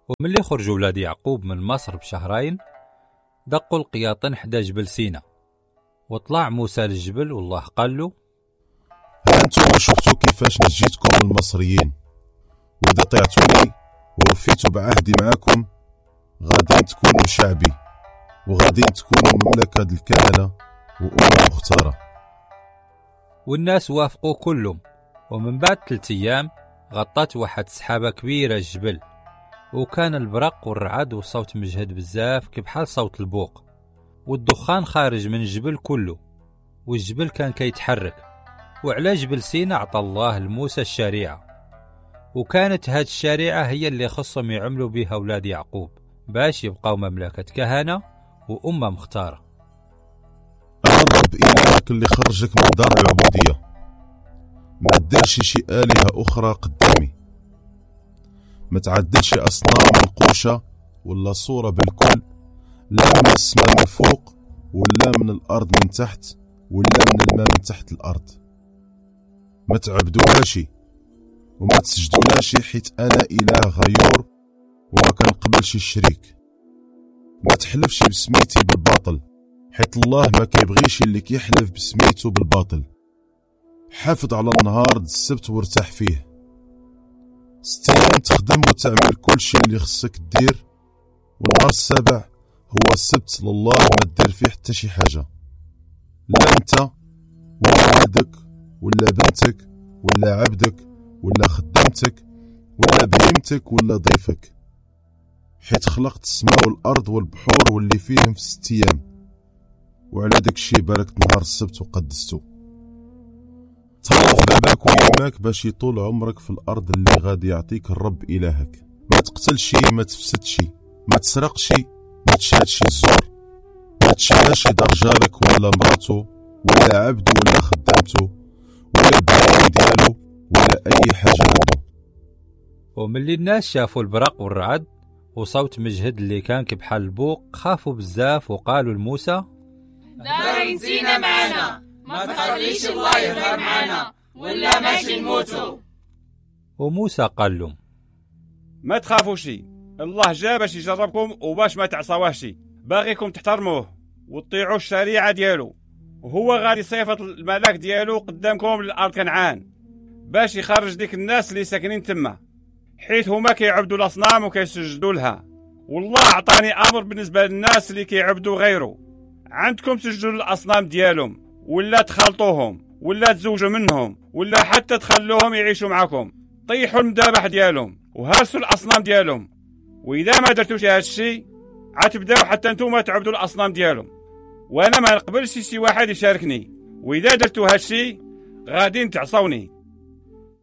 وملي خرجوا ولاد يعقوب من مصر بشهرين دقوا القياطين حدا جبل سينا، وطلع موسى للجبل والله قال له: ها انتم شفتوا كيفاش نجيتكم من المصريين، واذا طيعتوني ووفيتوا بعهدي معاكم غادي تكونوا شعبي، وغادي تكونوا مملكة الكهنة وأمة مختارة. والناس وافقوا كلهم. ومن بعد 3 أيام غطت واحد سحابة كبيرة الجبل، وكان البرق والرعد وصوت مجهد بزاف كبحال صوت البوق، والدخان خارج من الجبل كله، والجبل كان كيتحرك. وعلى جبل سينا عطى الله لموسى الشريعة، وكانت هاد الشريعة هي اللي خصهم يعملوا بها أولاد يعقوب باش يبقاو مملكة كهنة وأمة مختارة. أنا الرب إلهك اللي خرجك من دار العبودية، ما تديرش شي آلهة أخرى قدامي، ما تعدلش أصنام منقوشة ولا صورة بالكل، لا من السماء من فوق ولا من الأرض من تحت ولا من الماء من تحت الأرض. ما تعبدوهاش وما تسجدولاش، حيت أنا إله غيور وما كنقبلش الشريك. ما تحلفش بسميتي بالباطل، حيت الله ما كيبغيش اللي كيحلف بسميتو بالباطل. حافظ على النهار السبت وارتاح فيه، 6 أيام تخدم وتعمل كل شيء اللي خصك دير، والنهار السابع هو السبت لله ما دير فيه حتى شي حاجة، لا انت ولا ولدك ولا بنتك ولا عبدك ولا خدامتك ولا بهيمتك ولا ضيفك، حيت خلقت السماء والأرض والبحور واللي فيهم في 6 أيام، وعلى داك الشي باركت نهار السبت وقدستو. تهلا باباك ويماك باش يطول عمرك في الأرض اللي غادي يعطيك الرب إلهك. ما تقتلش، ما تفسدش، ما تسرقش، ما تشهدش الزور، ما تشهدش رجالك ولا مراته ولا عبده ولا خدامته ولا البهائم ديالو ولا أي حاجة عنده. وملي الناس شافوا البرق والرعد وصوت مجهد اللي كان كبحال البوق خافوا بزاف وقالوا لموسى: دار نسينا معانا، ما تخليش الله يظهر معانا ولا ماشي نموتوا. وموسى قال لهم: ما تخافوش، الله جا باش يجربكم وباش ما تعصوهش، باغيكم تحترموه وتطيعوا الشريعة ديالو، وهو غادي يصيفط الملاك ديالو قدامكم للأرض كنعان باش يخرج ديك الناس اللي ساكنين تما، حيت هما كيعبدوا الأصنام وكيسجدوا لها. والله عطاني أمر بالنسبة للناس اللي كيعبدوا غيره، عندكم تسجدوا للأصنام ديالهم ولا تخلطوهم ولا تزوجوا منهم ولا حتى تخلوهم يعيشوا معكم، طيحوا المذابح ديالهم وهرسوا الأصنام ديالهم. وإذا ما درتوش هذا الشيء عتبداو حتى نتوما تعبدوا الأصنام ديالهم، وأنا ما نقبلش شي واحد يشاركني، وإذا درتوا هذا الشيء غادي تعصوني.